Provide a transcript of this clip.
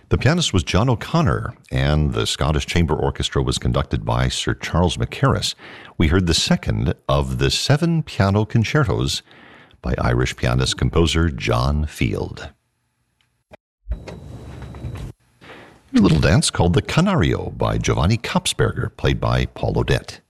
The pianist was John O'Connor, and the Scottish Chamber Orchestra was conducted by Sir Charles Mackerras. We heard the second of the 7 piano concertos by Irish pianist-composer John Field. A little dance called the Canario by Giovanni Kopsberger, played by Paul Odette.